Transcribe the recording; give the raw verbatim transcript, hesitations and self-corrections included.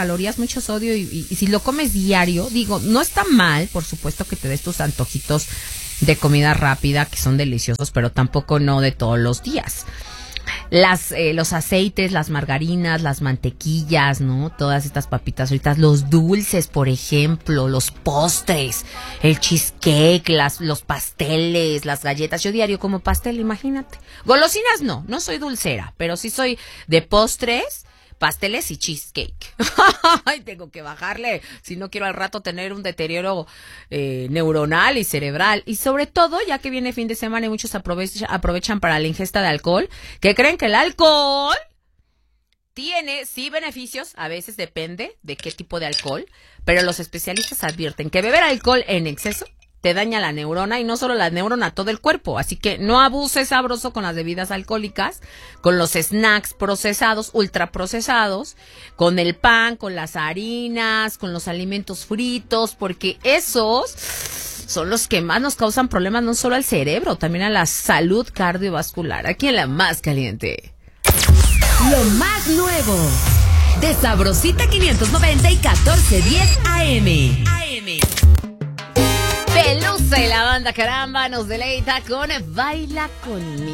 calorías, mucho sodio y, y, y si lo comes diario, digo, no está mal, por supuesto que te des tus antojitos de comida rápida que son deliciosos, pero tampoco no de todos los días. Las, eh, los aceites, las margarinas, las mantequillas, ¿no? Todas estas papitas fritas, los dulces, por ejemplo, los postres, el cheesecake, las, los pasteles, las galletas. Yo diario como pastel, imagínate. Golosinas no, no soy dulcera, pero sí soy de postres, pasteles y cheesecake. Ay, tengo que bajarle, si no quiero al rato tener un deterioro eh, neuronal y cerebral. Y sobre todo, ya que viene fin de semana y muchos aprovechan, aprovechan para la ingesta de alcohol, que creen que el alcohol tiene, sí, beneficios, a veces depende de qué tipo de alcohol, pero los especialistas advierten que beber alcohol en exceso te daña la neurona y no solo la neurona, todo el cuerpo. Así que no abuses sabroso con las bebidas alcohólicas, con los snacks procesados, ultraprocesados, con el pan, con las harinas, con los alimentos fritos, porque esos son los que más nos causan problemas no solo al cerebro, también a la salud cardiovascular. Aquí en La Más Caliente. Lo más nuevo de Sabrosita quinientos noventa y catorce diez A M. A M. Pelusa y la banda, caramba, nos deleita con Baila Conmigo.